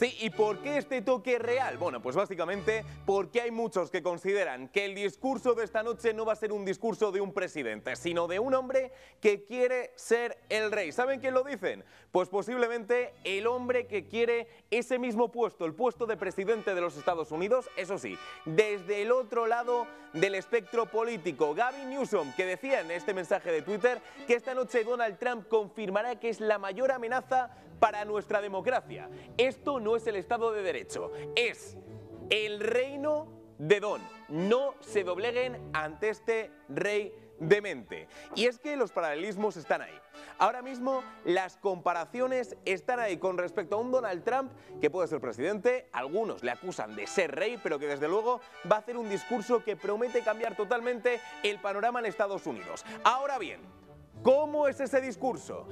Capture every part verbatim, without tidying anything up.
Sí, ¿y por qué este toque real? Bueno, pues básicamente porque hay muchos que consideran que el discurso de esta noche no va a ser un discurso de un presidente, sino de un hombre que quiere ser el rey. ¿Saben quién lo dicen? Pues posiblemente el hombre que quiere ese mismo puesto, el puesto de presidente de los Estados Unidos, eso sí, desde el otro lado del espectro político. Gavin Newsom, que decía en este mensaje de Twitter que esta noche Donald Trump confirmará que es la mayor amenaza para nuestra democracia. Esto no es el Estado de Derecho, es el reino de Don. No se dobleguen ante este rey demente. Y es que los paralelismos están ahí. Ahora mismo las comparaciones están ahí con respecto a un Donald Trump que puede ser presidente, algunos le acusan de ser rey, pero que desde luego va a hacer un discurso que promete cambiar totalmente el panorama en Estados Unidos. Ahora bien, ¿cómo es ese discurso?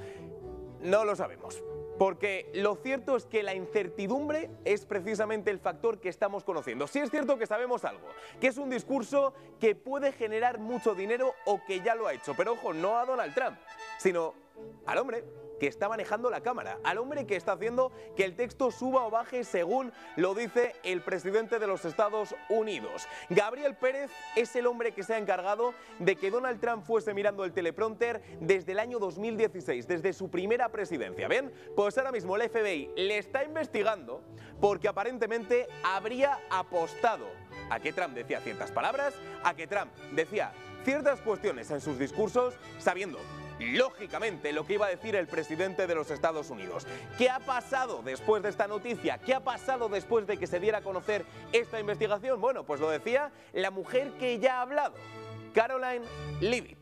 No lo sabemos. Porque lo cierto es que la incertidumbre es precisamente el factor que estamos conociendo. Sí es cierto que sabemos algo, que es un discurso que puede generar mucho dinero o que ya lo ha hecho. Pero ojo, no a Donald Trump, sino al hombre que está manejando la cámara, al hombre que está haciendo que el texto suba o baje según lo dice el presidente de los Estados Unidos. Gabriel Pérez es el hombre que se ha encargado de que Donald Trump fuese mirando el teleprompter desde el año dos mil dieciséis, desde su primera presidencia. ¿Bien? Pues ahora mismo el F B I le está investigando porque aparentemente habría apostado a que Trump decía ciertas palabras, a que Trump decía ciertas cuestiones en sus discursos, sabiendo lógicamente lo que iba a decir el presidente de los Estados Unidos. ¿Qué ha pasado después de esta noticia? ¿Qué ha pasado después de que se diera a conocer esta investigación? Bueno, pues lo decía la mujer que ya ha hablado, Karoline Leavitt.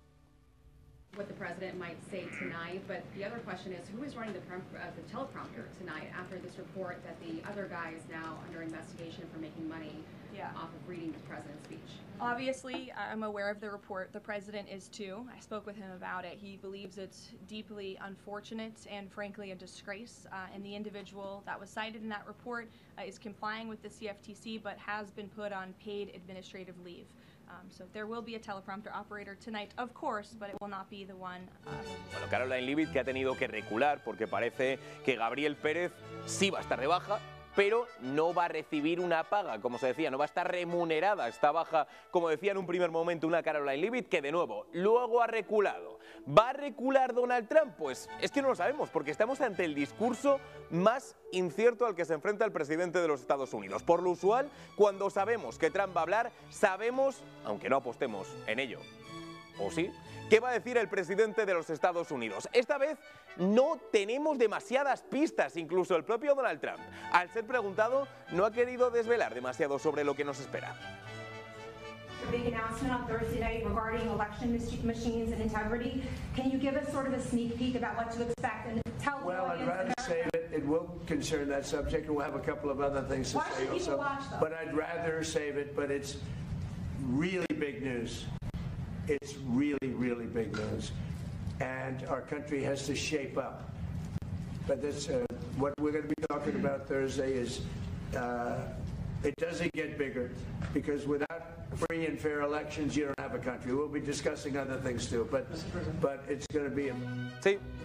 What the president might say tonight, but the other question is who is running the, uh, the teleprompter tonight after this report that the other guy is now under investigation for making money yeah. off of reading the president's speech? Obviously, I'm aware of the report. The president is too. I spoke with him about it. He believes it's deeply unfortunate and frankly a disgrace. Uh, and the individual that was cited in that report uh, is complying with the C F T C but has been put on paid administrative leave. Um, so there will be a teleprompter operator tonight, of course, but it will not be the one. Uh... Bueno, Karoline Leavitt, que ha tenido que recular porque parece que Gabriel Pérez sí va a estar de baja, pero no va a recibir una paga, como se decía, no va a estar remunerada esta baja, como decía en un primer momento una Karoline Leavitt, que de nuevo, luego ha reculado. ¿Va a recular Donald Trump? Pues es que no lo sabemos, porque estamos ante el discurso más incierto al que se enfrenta el presidente de los Estados Unidos. Por lo usual, cuando sabemos que Trump va a hablar, sabemos, aunque no apostemos en ello, ¿o sí?, ¿qué va a decir el presidente de los Estados Unidos? Esta vez no tenemos demasiadas pistas, incluso el propio Donald Trump, al ser preguntado, no ha querido desvelar demasiado sobre lo que nos espera. Big announcement on Thursday night regarding election machines and integrity. Can you give us sort of a sneak peek about what to expect and tell the Well, I'd rather save it. It will concern that subject, and we'll have a couple of other things to Why say should people also. watch, though? But I'd rather save it. But it's really big news. It's really, really big news, and our country has to shape up. But this, uh, what we're going to be talking about Thursday is uh, it doesn't get bigger, because without free and fair elections, you don't have a country. We'll be discussing other things too, but but it's going to be a... Sí.